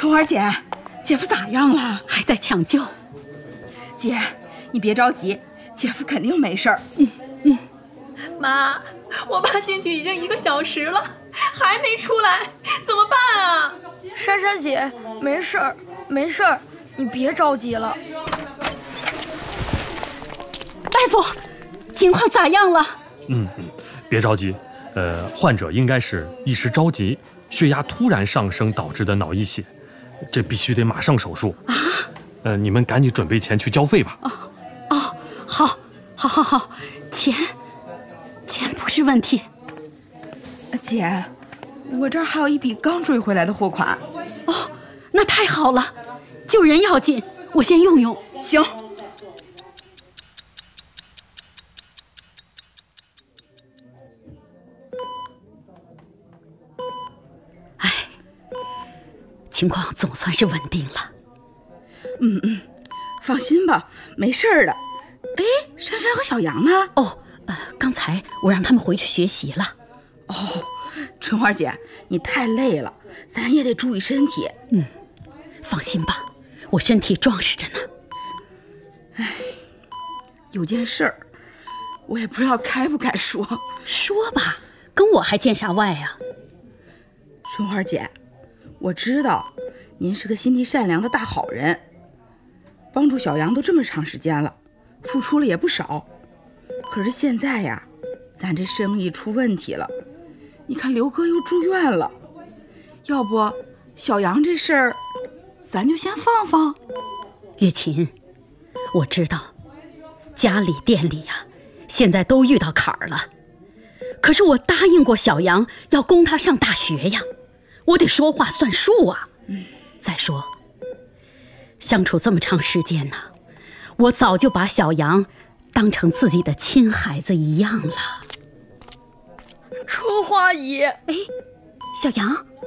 春花姐，姐夫咋样了？ 还在抢救。 姐，你别着急，姐夫肯定没事儿。 妈，我爸进去已经1个小时了，还没出来，怎么办啊？ 珊珊姐，没事儿，没事儿，你别着急了。 大夫，情况咋样了？ 别着急，患者应该是一时着急，血压突然上升导致的脑溢血，这必须得马上手术啊！你们赶紧准备钱去交费吧。 好，钱不是问题。 姐，我这儿还有一笔刚追回来的货款。 哦，那太好了，救人要紧，我先用用。 行。 情况总算是稳定了。 放心吧，没事儿的。哎，珊珊和小杨呢？ 刚才我让他们回去学习了。 春花姐，你太累了，咱也得注意身体。 放心吧，我身体壮实着呢。 有件事儿，我也不知道该不该说。 说吧，跟我还见啥外啊？ 春花姐，我知道您是个心地善良的大好人，帮助小杨都这么长时间了，付出了也不少。可是现在呀，咱这生意出问题了，你看刘哥又住院了，要不小杨这事儿咱就先放放。 月琴，我知道家里店里呀，现在都遇到坎儿了，可是我答应过小杨要供他上大学呀，我得说话算数啊。再说相处这么长时间呢，我早就把小杨当成自己的亲孩子一样了。 春花姨， 小杨，